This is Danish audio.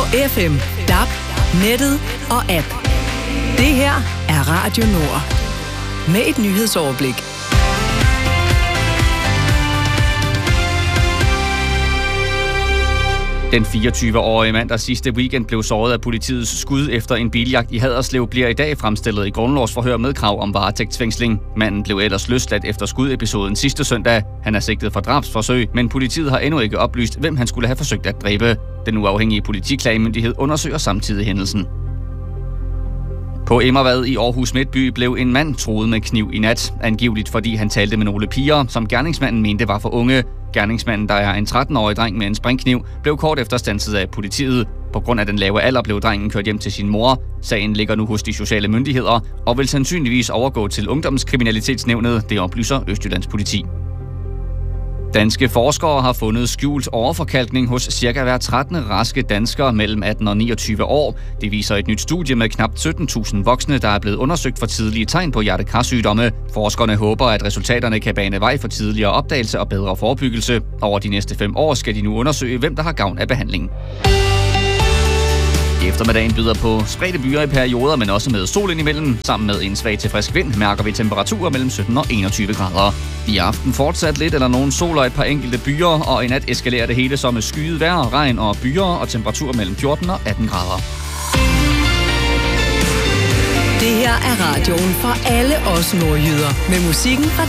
FM, DAB, nettet og app. Det her er Radio Nord. Med et nyhedsoverblik. Den 24-årige mand, der sidste weekend blev såret af politiets skud efter en biljagt i Haderslev, bliver i dag fremstillet i grundlovsforhør med krav om varetægtsfængsling. Manden blev ellers løsladt efter skudepisoden sidste søndag. Han er sigtet for drabsforsøg, men politiet har endnu ikke oplyst, hvem han skulle have forsøgt at dræbe. Den uafhængige politiklagemyndighed undersøger samtidig hændelsen. På Immervad i Aarhus Midtby blev en mand truet med kniv i nat, angiveligt fordi han talte med nogle piger, som gerningsmanden mente var for unge. Gerningsmanden, der er en 13-årig dreng med en springkniv, blev kort efter standset af politiet. På grund af den lave alder blev drengen kørt hjem til sin mor. Sagen ligger nu hos de sociale myndigheder og vil sandsynligvis overgå til Ungdomskriminalitetsnævnet, det oplyser Østjyllands politi. Danske forskere har fundet skjult overforkalkning hos cirka hver 13. raske dansker mellem 18 og 29 år. Det viser et nyt studie med knap 17.000 voksne, der er blevet undersøgt for tidlige tegn på hjerte-kar-sygdomme. Forskerne håber, at resultaterne kan bane vej for tidligere opdagelse og bedre forebyggelse. Over de næste 5 år skal de nu undersøge, hvem der har gavn af behandlingen. I eftermiddagen byder på spredte byer i perioder, men også med sol indimellem. Sammen med en svag til frisk vind mærker vi temperaturer mellem 17 og 21 grader. I aften fortsat lidt eller nogen sol og et par enkelte byer, og i nat eskalerer det hele som med skyet vejr, regn og byer og temperaturer mellem 14 og 18 grader. Det her er radioen for alle os nordjyder med musikken fra